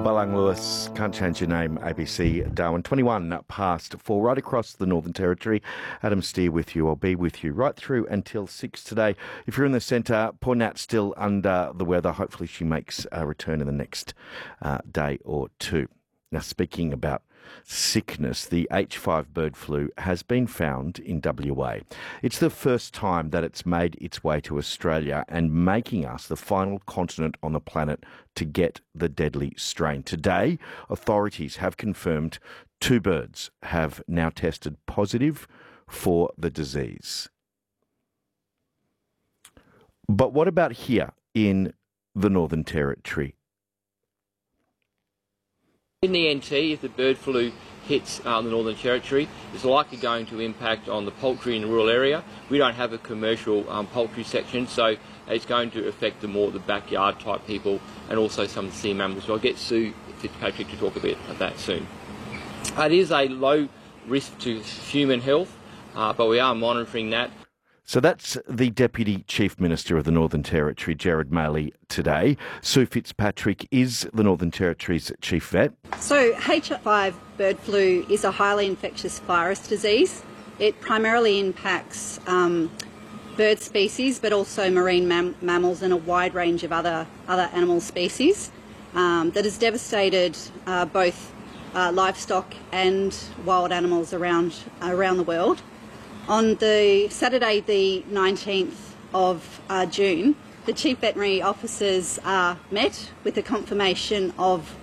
Balang Lewis, Can't Change Your Name, ABC Darwin. 21 past 4, right across the Northern Territory. Adam Steer with you. I'll be with you right through until 6 today. If you're in the centre, poor Nat's still under the weather. Hopefully she makes a return in the next day or two. Now, speaking about sickness, the H5 bird flu has been found in WA. It's the first time that it's made its way to Australia and making us the final continent on the planet to get the deadly strain. Today, authorities have confirmed 2 birds have now tested positive for the disease. But what about here in the Northern Territory? In the NT, if the bird flu hits the Northern Territory, it's likely going to impact on the poultry in the rural area. We don't have a commercial poultry section, so it's going to affect the backyard type people and also some of the sea mammals. So I'll get Sue Fitzpatrick to talk a bit about that soon. It is a low risk to human health, but we are monitoring that. So that's the Deputy Chief Minister of the Northern Territory, Gerard Maley, today. Sue Fitzpatrick is the Northern Territory's Chief Vet. So H5 bird flu is a highly infectious virus disease. It primarily impacts bird species, but also marine mammals and a wide range of other animal species that has devastated both livestock and wild animals around the world. On the Saturday, the 19th of June, the Chief Veterinary Officers met with the confirmation of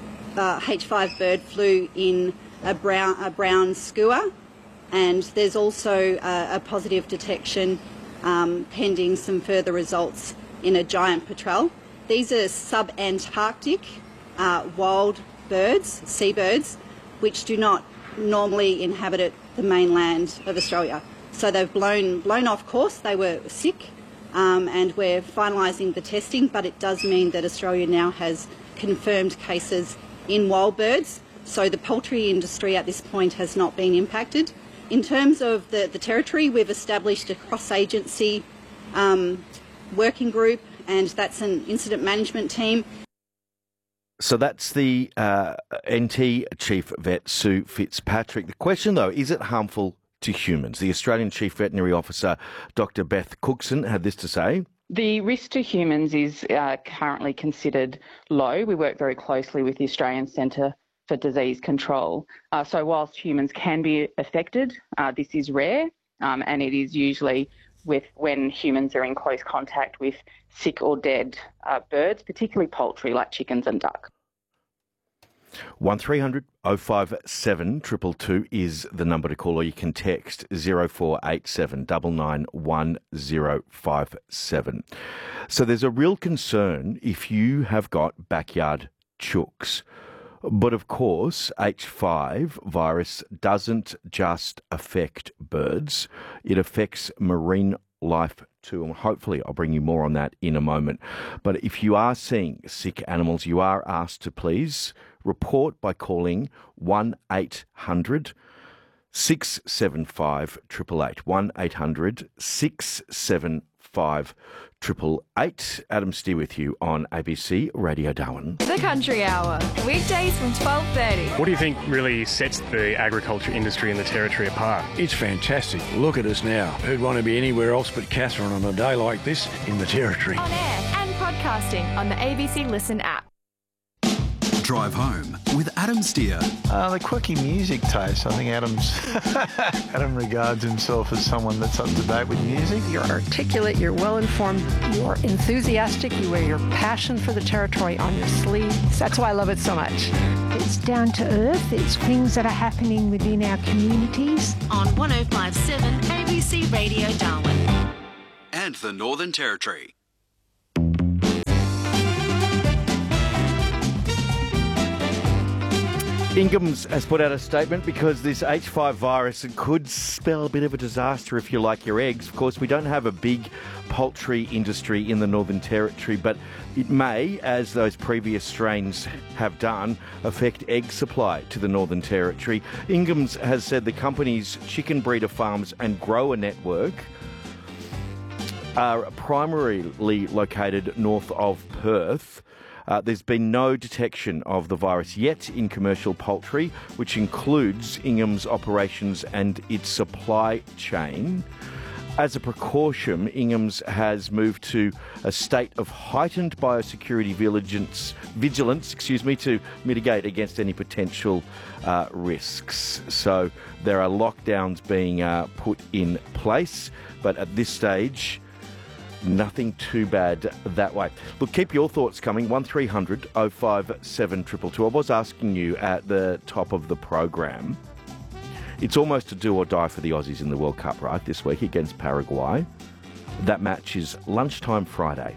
H5 bird flu in a brown skua, and there's also a positive detection pending some further results in a giant petrel. These are sub-Antarctic wild birds, seabirds, which do not normally inhabit the mainland of Australia. So they've blown off course. They were sick, and we're finalising the testing, but it does mean that Australia now has confirmed cases in wild birds. So the poultry industry at this point has not been impacted. In terms of the territory, we've established a cross-agency working group, and that's an incident management team. So that's the NT Chief Vet, Sue Fitzpatrick. The question, though, is it harmful to humans? The Australian Chief Veterinary Officer, Dr. Beth Cookson, had this to say. The risk to humans is currently considered low. We work very closely with the Australian Centre for Disease Control. So whilst humans can be affected, this is rare, and it is usually when humans are in close contact with sick or dead birds, particularly poultry like chickens and duck. 1300 057 222 is the number to call, or you can text 0487 991 1057. So there's a real concern if you have got backyard chooks. But of course, H5 virus doesn't just affect birds, it affects marine life too. And hopefully I'll bring you more on that in a moment. But if you are seeing sick animals, you are asked to please report by calling 1-800 675 888. 1-800 675 888. Adam Steer with you on ABC Radio Darwin. The Country Hour, weekdays from 12:30. What do you think really sets the agriculture industry in the Territory apart? It's fantastic. Look at us now. Who'd want to be anywhere else but Catherine on a day like this in the Territory? On air and podcasting on the ABC Listen app. Drive home with Adam Steer. The quirky music taste. I think Adam regards himself as someone that's up to date with music. You're articulate, you're well informed, you're enthusiastic, you wear your passion for the Territory on your sleeves. That's why I love it so much. It's down to earth, it's things that are happening within our communities. On 105.7 ABC Radio Darwin. And the Northern Territory. Inghams has put out a statement because this H5 virus could spell a bit of a disaster if you like your eggs. Of course, we don't have a big poultry industry in the Northern Territory, but it may, as those previous strains have done, affect egg supply to the Northern Territory. Inghams has said the company's chicken breeder farms and grower network are primarily located north of Perth. There's been no detection of the virus yet in commercial poultry, which includes Ingham's operations and its supply chain. As a precaution, Ingham's has moved to a state of heightened biosecurity vigilance, to mitigate against any potential risks. So there are lockdowns being put in place, but at this stage, nothing too bad that way. Look, keep your thoughts coming. 1300 057 222. I was asking you at the top of the program. It's almost a do or die for the Aussies in the World Cup, right, this week against Paraguay. That match is lunchtime Friday.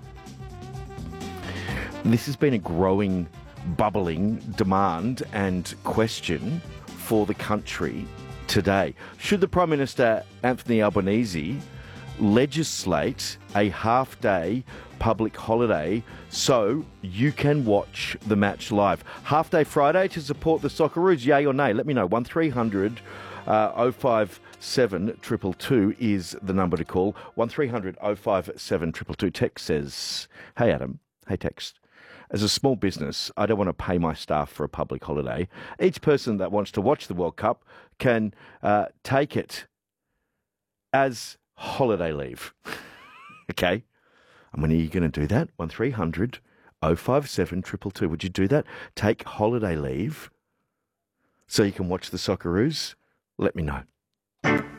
This has been a growing, bubbling demand and question for the country today. Should the Prime Minister, Anthony Albanese, legislate a half-day public holiday so you can watch the match live? Half-day Friday to support the Socceroos, yay or nay? Let me know. 1300 057 222 is the number to call. 1300 057 222. Text says, hey Adam, hey text. As a small business, I don't want to pay my staff for a public holiday. Each person that wants to watch the World Cup can take it as holiday leave. Okay? And when are you going to do that? 1300 057 222. Would you do that? Take holiday leave so you can watch the Socceroos? Let me know.